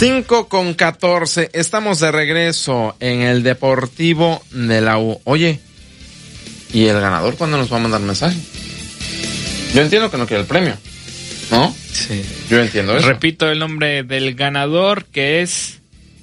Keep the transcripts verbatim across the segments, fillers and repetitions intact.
cinco con catorce, estamos de regreso en el Deportivo de la U. Oye, ¿y el ganador cuándo nos va a mandar mensaje? Yo entiendo que no quiere el premio, ¿no? Sí. Yo entiendo eso. Repito el nombre del ganador, que es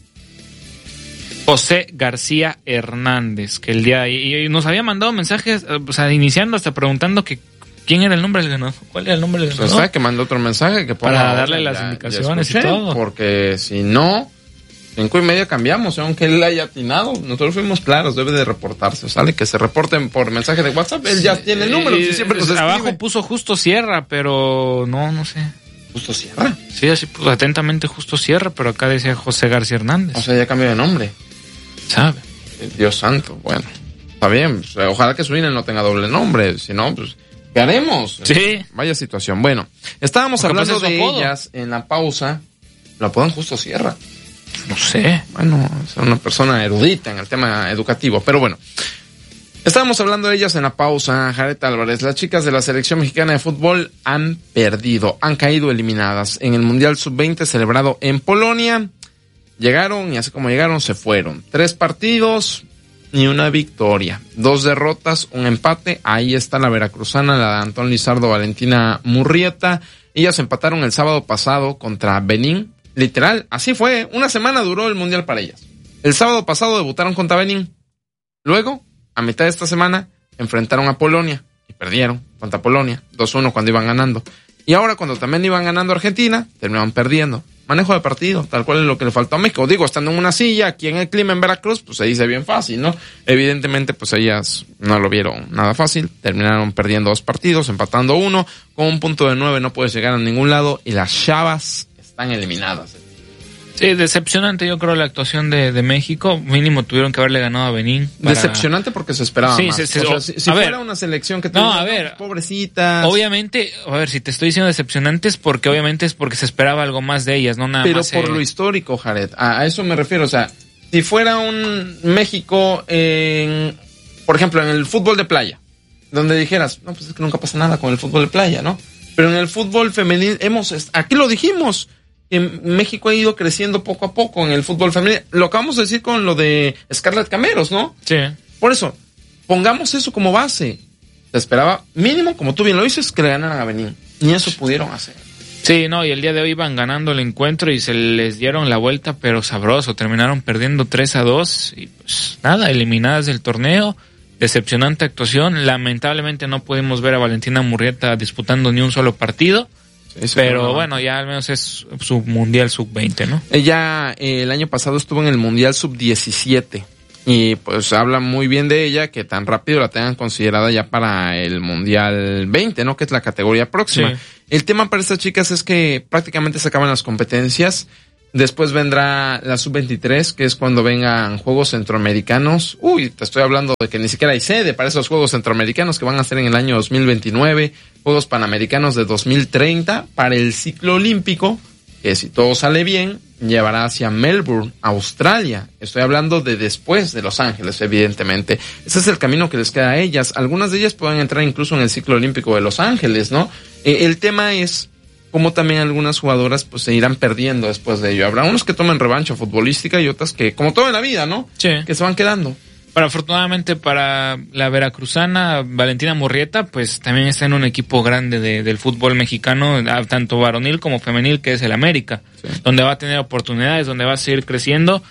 José García Hernández, que el día y nos había mandado mensajes, o sea, iniciando hasta preguntando que quién era el nombre del ganador, cuál era el nombre del ganador. Pues sabe que mandó otro mensaje que ponga, para darle ya, las ya, indicaciones ya escuché, y todo. Porque si no, cinco y media cambiamos, aunque él haya atinado. Nosotros fuimos claros, debe de reportarse. Sale que se reporten por mensaje de WhatsApp. Él ya tiene el número. Y, siempre nos abajo escribe. puso Justo Sierra, pero no, no sé. ¿Justo Sierra? Sí, así puso atentamente Justo Sierra, pero acá decía José García Hernández. O sea, ya cambió de nombre. ¿Sabe? Dios santo, bueno. Está bien, o sea, ojalá que su I N E no tenga doble nombre. Si no, pues, ¿qué haremos? Sí. Vaya situación. Bueno, estábamos Porque hablando pues es de su apodo. ellas en la pausa. Lo apodan Justo Sierra. No sé. Bueno, es una persona erudita en el tema educativo, pero bueno. Estábamos hablando de ellas en la pausa, Jared Álvarez. Las chicas de la selección mexicana de fútbol han perdido, han caído eliminadas en el Mundial sub veinte celebrado en Polonia. Llegaron y así como llegaron se fueron. Tres partidos, ni una victoria. Dos derrotas, un empate. Ahí está la veracruzana, la de Antón Lizardo, Valentina Murrieta. Ellas empataron el sábado pasado contra Benín. Literal, así fue. Una semana duró el Mundial para ellas. El sábado pasado debutaron contra Benín. Luego, a mitad de esta semana, enfrentaron a Polonia y perdieron contra Polonia, dos uno cuando iban ganando. Y ahora cuando también iban ganando Argentina, terminaron perdiendo. Manejo de partido, tal cual es lo que le faltó a México. Digo, estando en una silla, aquí en el clima en Veracruz, pues se dice bien fácil, ¿no? Evidentemente, pues ellas no lo vieron nada fácil. Terminaron perdiendo dos partidos, empatando uno. Con un punto de nueve no puedes llegar a ningún lado. Y las chavas están eliminadas. Sí, decepcionante yo creo la actuación de, de México. Mínimo tuvieron que haberle ganado a Benín. Para... Decepcionante porque se esperaba sí, más. Se, se, o sea, si, si a fuera ver, una selección que no, tuviera a ver, pobrecitas. Obviamente, a ver, si te estoy diciendo decepcionante es porque obviamente es porque se esperaba algo más de ellas, no nada pero más. Pero por eh... lo histórico, Jared, a, a eso me refiero. O sea, si fuera un México en, por ejemplo, en el fútbol de playa, donde dijeras, no, pues es que nunca pasa nada con el fútbol de playa, ¿no? Pero en el fútbol femenil hemos, aquí lo dijimos, en México ha ido creciendo poco a poco en el fútbol femenil. Lo acabamos de decir con lo de Scarlett Cameros, ¿no? Sí. Por eso, pongamos eso como base. Se esperaba mínimo, como tú bien lo dices, que le ganaran a Benín. Ni eso pudieron hacer. Sí, no, y el día de hoy iban ganando el encuentro y se les dieron la vuelta, pero sabroso. Terminaron perdiendo tres a dos y pues nada, eliminadas del torneo. Decepcionante actuación. Lamentablemente no pudimos ver a Valentina Murrieta disputando ni un solo partido. Sí, pero no. Bueno, ya al menos es su Mundial sub veinte, ¿no? Ella eh, el año pasado estuvo en el Mundial sub diecisiete y pues habla muy bien de ella que tan rápido la tengan considerada ya para el Mundial veinte, ¿no? Que es la categoría próxima. Sí. El tema para estas chicas es que prácticamente se acaban las competencias. Después vendrá la sub veintitrés, que es cuando vengan Juegos Centroamericanos. Uy, te estoy hablando de que ni siquiera hay sede para esos Juegos Centroamericanos que van a ser en el año dos mil veintinueve. Juegos Panamericanos de dos mil treinta para el ciclo olímpico, que si todo sale bien, llevará hacia Melbourne, Australia. Estoy hablando de después de Los Ángeles, evidentemente. Ese es el camino que les queda a ellas. Algunas de ellas pueden entrar incluso en el ciclo olímpico de Los Ángeles, ¿no? Eh, el tema es como también algunas jugadoras pues se irán perdiendo después de ello. Habrá unos que tomen revancha futbolística y otras que, como todo en la vida, ¿no? Sí. Que se van quedando. Pero afortunadamente para la veracruzana, Valentina Murrieta, pues también está en un equipo grande de, del fútbol mexicano, tanto varonil como femenil, que es el América, sí. Donde va a tener oportunidades, donde va a seguir creciendo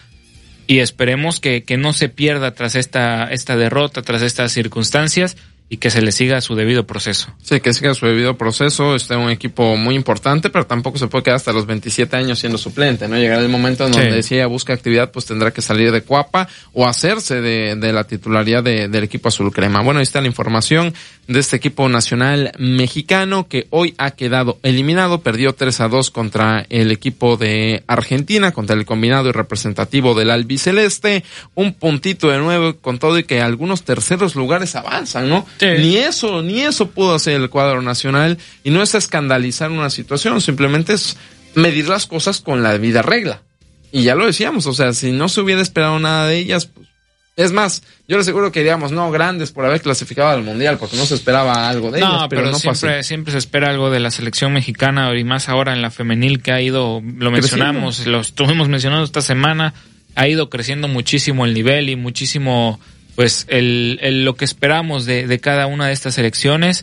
y esperemos que, que no se pierda tras esta, esta derrota, tras estas circunstancias, y que se le siga su debido proceso. Sí, que siga su debido proceso. Está en un equipo muy importante, pero tampoco se puede quedar hasta los veintisiete años siendo suplente, ¿no? Llegará el momento en donde sí. Si ella busca actividad, pues tendrá que salir de Cuapa o hacerse de, de la titularidad de, del equipo azul crema. Bueno, ahí está la información de este equipo nacional mexicano que hoy ha quedado eliminado. Perdió tres a dos contra el equipo de Argentina, contra el combinado y representativo del albiceleste. Un puntito de nuevo con todo y que algunos terceros lugares avanzan, ¿no? Sí. Ni eso, ni eso pudo hacer el cuadro nacional y no es escandalizar una situación, simplemente es medir las cosas con la debida regla. Y ya lo decíamos, o sea, si no se hubiera esperado nada de ellas, pues Es más, yo les aseguro que diríamos, no, grandes por haber clasificado al Mundial, porque no se esperaba algo de no, ellos, pero, pero no siempre, siempre se espera algo de la selección mexicana, y más ahora en la femenil que ha ido, lo mencionamos, creciendo. Lo estuvimos mencionando esta semana, ha ido creciendo muchísimo el nivel y muchísimo, pues, el, el lo que esperamos de, de cada una de estas selecciones.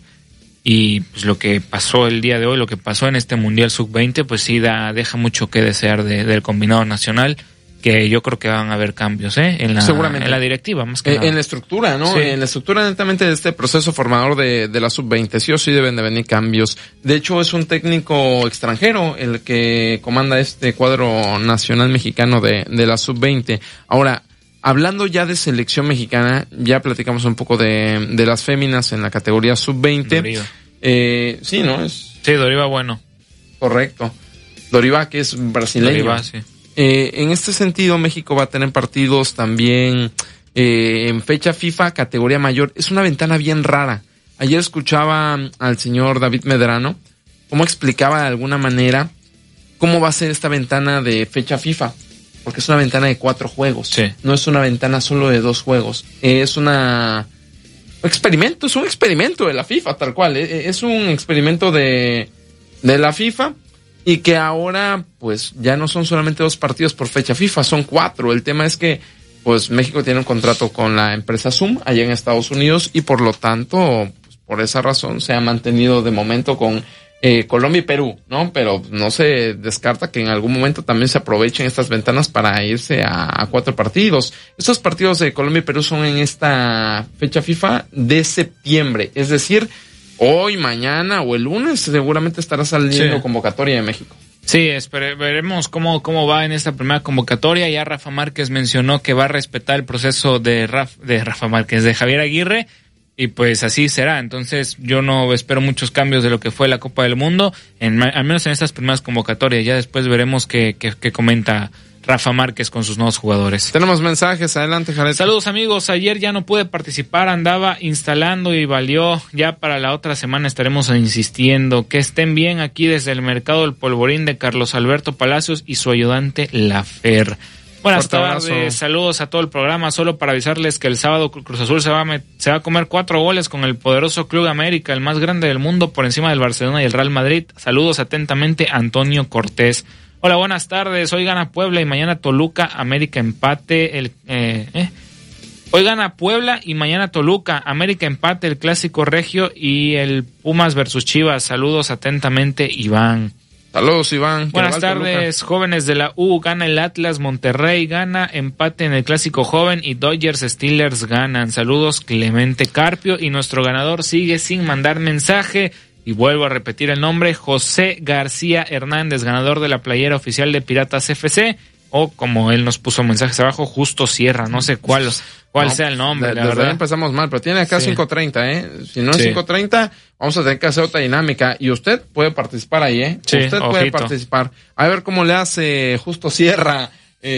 Y pues lo que pasó el día de hoy, lo que pasó en este Mundial sub veinte, pues sí da, deja mucho que desear de, del combinado nacional, que yo creo que van a haber cambios, ¿eh? En la, Seguramente. En la directiva, más que eh, nada. En la estructura, ¿no? Sí. En la estructura netamente de este proceso formador de, de la sub veinte, sí o sí deben de venir cambios. De hecho, es un técnico extranjero el que comanda este cuadro nacional mexicano de, de la sub veinte. Ahora, hablando ya de selección mexicana, ya platicamos un poco de, de las féminas en la categoría sub veinte. Doriva. Eh, sí, ¿no? Es sí, Doriva bueno. Correcto. Doriva, que es brasileño. Doriva, sí. Eh, en este sentido, México va a tener partidos también eh, en fecha FIFA, categoría mayor. Es una ventana bien rara. Ayer escuchaba al señor David Medrano cómo explicaba de alguna manera cómo va a ser esta ventana de fecha FIFA. Porque es una ventana de cuatro juegos. Sí. No es una ventana solo de dos juegos. Es una... Un experimento, es un experimento de la FIFA, tal cual. Es un experimento de, de la FIFA y que ahora, pues, ya no son solamente dos partidos por fecha FIFA, son cuatro. El tema es que, pues, México tiene un contrato con la empresa Zoom allá en Estados Unidos y por lo tanto, pues, por esa razón se ha mantenido de momento con eh, Colombia y Perú, ¿no? Pero no se descarta que en algún momento también se aprovechen estas ventanas para irse a, a cuatro partidos. Estos partidos de Colombia y Perú son en esta fecha FIFA de septiembre, es decir, hoy, mañana o el lunes seguramente estará saliendo sí. convocatoria de México. Sí, espere, veremos cómo, cómo va en esta primera convocatoria. Ya Rafa Márquez mencionó que va a respetar el proceso de, Raf, de Rafa Márquez, de Javier Aguirre. Y pues así será. Entonces yo no espero muchos cambios de lo que fue la Copa del Mundo, en, al menos en estas primeras convocatorias. Ya después veremos qué, qué, qué comenta Rafa Márquez con sus nuevos jugadores. Tenemos mensajes, adelante, Jared. Saludos amigos, ayer ya no pude participar, andaba instalando y valió. Ya para la otra semana estaremos insistiendo. Que estén bien aquí desde el Mercado del Polvorín de Carlos Alberto Palacios y su ayudante Lafer. Buenas tardes, saludos a todo el programa. Solo para avisarles que el sábado Cruz Azul se va, a met- se va a comer cuatro goles con el poderoso Club América, el más grande del mundo, por encima del Barcelona y el Real Madrid. Saludos atentamente, Antonio Cortés. Hola, buenas tardes. Hoy gana Puebla y mañana Toluca. América empate. El, eh, eh. Hoy gana Puebla y mañana Toluca. América empate, el clásico regio y el Pumas versus Chivas. Saludos atentamente, Iván. Saludos, Iván. Buenas tardes, jóvenes de la U. Gana el Atlas, Monterrey gana, empate en el clásico joven y Dodgers Steelers ganan. Saludos, Clemente Carpio. Y nuestro ganador sigue sin mandar mensaje. Y vuelvo a repetir el nombre, José García Hernández, ganador de la playera oficial de Piratas F C. O como él nos puso mensajes abajo, Justo Sierra. No sé cuál, cuál no, sea el nombre, de, la desde verdad. Ahí empezamos mal, pero tiene acá sí. cinco treinta, ¿eh? Si no es sí. cinco treinta, vamos a tener que hacer otra dinámica. Y usted puede participar ahí, ¿eh? Sí, usted ojito. puede participar. A ver cómo le hace Justo Sierra,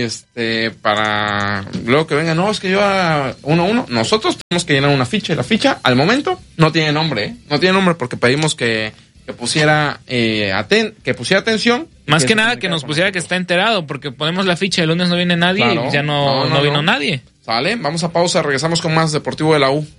este, para luego que venga. No, es que yo a uno a uno. Nosotros tenemos que llenar una ficha. Y la ficha, al momento, no tiene nombre, ¿eh? No tiene nombre porque pedimos que, que pusiera, eh, aten- que pusiera atención. Más que, que nada que nos pusiera que está enterado, porque ponemos la ficha, el lunes no viene nadie, claro, y ya no, no, no, no vino no. nadie. Sale, vamos a pausa, regresamos con más Deportivo de la U.